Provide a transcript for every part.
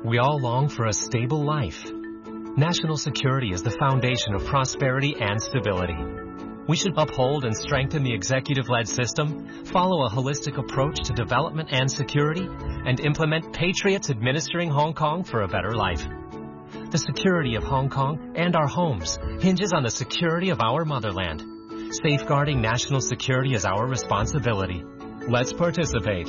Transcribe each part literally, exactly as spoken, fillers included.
We all long for a stable life. National security is the foundation of prosperity and stability. We should uphold and strengthen the executive-led system, follow a holistic approach to development and security, and implement patriots administering Hong Kong for a better life. The security of Hong Kong and our homes hinges on the security of our motherland. Safeguarding national security is our responsibility. Let's participate.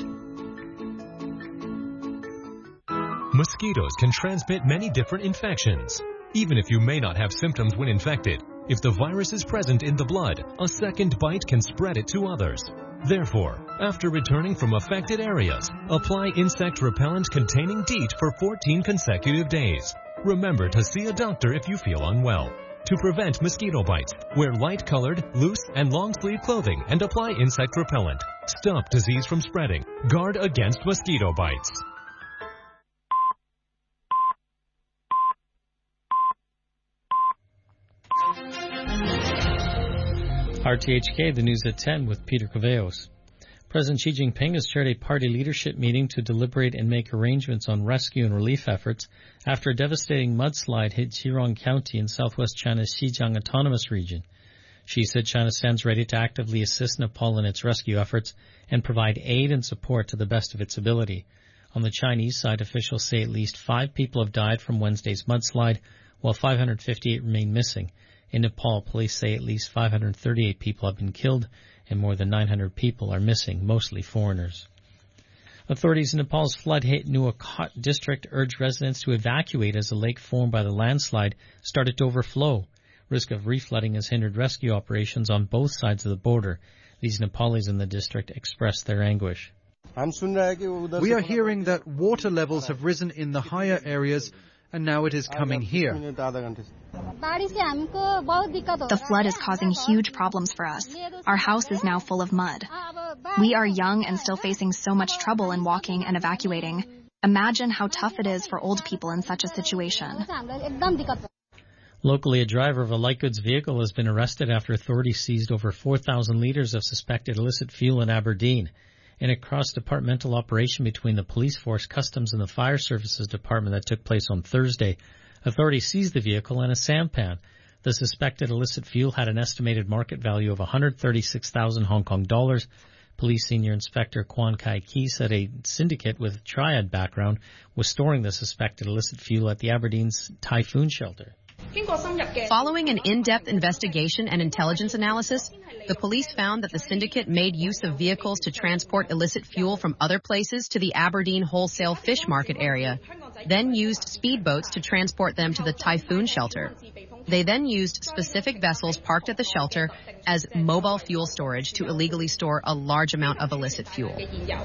Mosquitoes can transmit many different infections. Even if you may not have symptoms when infected, if the virus is present in the blood, a second bite can spread it to others. Therefore, after returning from affected areas, apply insect repellent containing DEET for fourteen consecutive days. Remember to see a doctor if you feel unwell. To prevent mosquito bites, wear light-colored, loose, and long-sleeve clothing and apply insect repellent. Stop disease from spreading. Guard against mosquito bites. R T H K, the news at ten with Peter Caveos. President Xi Jinping has chaired a party leadership meeting to deliberate and make arrangements on rescue and relief efforts after a devastating mudslide hit Zhejiang County in southwest China's Xinjiang Autonomous Region. Xi said China stands ready to actively assist Nepal in its rescue efforts and provide aid and support to the best of its ability. On the Chinese side, officials say at least five people have died from Wednesday's mudslide, while five hundred fifty-eight remain missing. In Nepal, police say at least five hundred thirty-eight people have been killed and more than nine hundred people are missing, mostly foreigners. Authorities in Nepal's flood-hit Nuwakot district urged residents to evacuate as the lake formed by the landslide started to overflow. Risk of reflooding has hindered rescue operations on both sides of the border. These Nepalis in the district expressed their anguish. We are hearing that water levels have risen in the higher areas, and now it is coming here. The flood is causing huge problems for us. Our house is now full of mud. We are young and still facing so much trouble in walking and evacuating. Imagine how tough it is for old people in such a situation. Locally, a driver of a light goods vehicle has been arrested after authorities seized over four thousand litres of suspected illicit fuel in Aberdeen. In a cross-departmental operation between the police force, customs, and the fire services department that took place on Thursday, authorities seized the vehicle and a sampan. The suspected illicit fuel had an estimated market value of one hundred thirty-six thousand Hong Kong dollars. Police Senior Inspector Kwan Kai Ki said a syndicate with a triad background was storing the suspected illicit fuel at the Aberdeen's Typhoon Shelter. Following an in-depth investigation and intelligence analysis, the police found that the syndicate made use of vehicles to transport illicit fuel from other places to the Aberdeen wholesale fish market area, then used speedboats to transport them to the Typhoon Shelter. They then used specific vessels parked at the shelter as mobile fuel storage to illegally store a large amount of illicit fuel.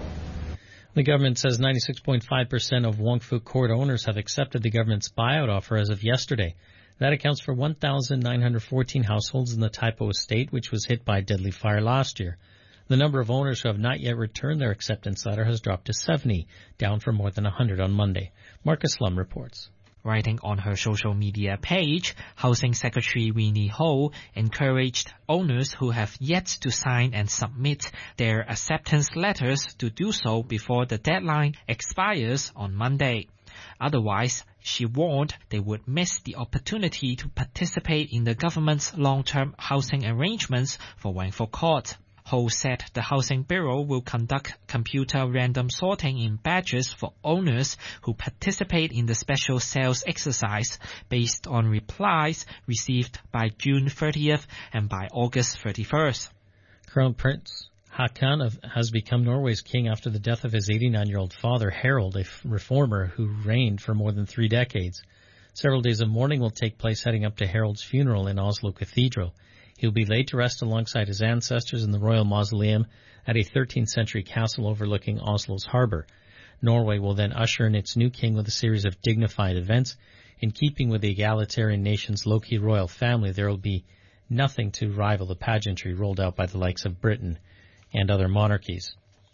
The government says ninety-six point five percent of Wong Fu Court owners have accepted the government's buyout offer as of yesterday. That accounts for one thousand nine hundred fourteen households in the Tai Po estate, which was hit by a deadly fire last year. The number of owners who have not yet returned their acceptance letter has dropped to seventy, down from more than one hundred on Monday. Marcus Lum reports. Writing on her social media page, Housing Secretary Winnie Ho encouraged owners who have yet to sign and submit their acceptance letters to do so before the deadline expires on Monday. Otherwise, she warned they would miss the opportunity to participate in the government's long-term housing arrangements for Wang Fu Court. Ho said the Housing Bureau will conduct computer random sorting in batches for owners who participate in the special sales exercise based on replies received by June thirtieth and by August thirty-first. Crown Prince Haakon has become Norway's king after the death of his eighty-nine-year-old father, Harald, a reformer who reigned for more than three decades. Several days of mourning will take place heading up to Harald's funeral in Oslo Cathedral. He'll be laid to rest alongside his ancestors in the royal mausoleum at a thirteenth century castle overlooking Oslo's harbour. Norway will then usher in its new king with a series of dignified events. In keeping with the egalitarian nation's low-key royal family, there will be nothing to rival the pageantry rolled out by the likes of Britain and other monarchies.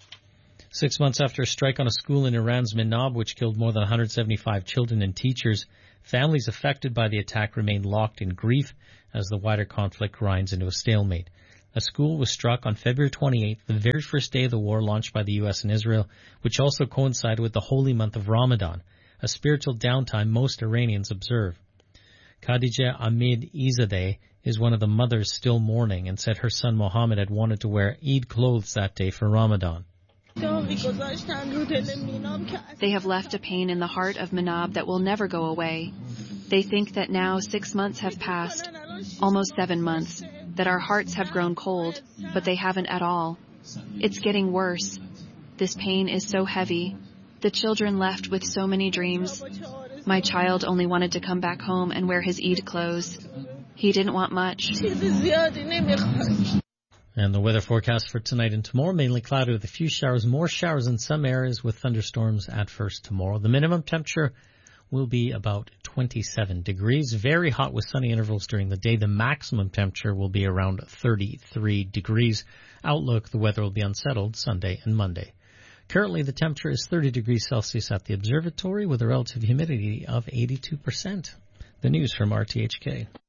Six months after a strike on a school in Iran's Minab, which killed more than one hundred seventy-five children and teachers, families affected by the attack remain locked in grief as the wider conflict grinds into a stalemate. A school was struck on February twenty-eighth, the very first day of the war launched by the U S and Israel, which also coincided with the holy month of Ramadan. a spiritual downtime most Iranians observe. Khadija Ahmed Izadeh is one of the mothers still mourning and said her son Mohammed had wanted to wear Eid clothes that day for Ramadan. They have left a pain in the heart of Manab that will never go away. They think that now six months have passed, almost seven months, that our hearts have grown cold, but they haven't at all. It's getting worse. This pain is so heavy. The children left with so many dreams. My child only wanted to come back home and wear his Eid clothes. He didn't want much. And the weather forecast for tonight and tomorrow, mainly cloudy with a few showers, more showers in some areas with thunderstorms at first tomorrow. The minimum temperature will be about twenty-seven degrees, very hot with sunny intervals during the day. The maximum temperature will be around thirty-three degrees. Outlook, the weather will be unsettled Sunday and Monday. Currently, the temperature is thirty degrees Celsius at the observatory with a relative humidity of eighty-two percent. The news from R T H K.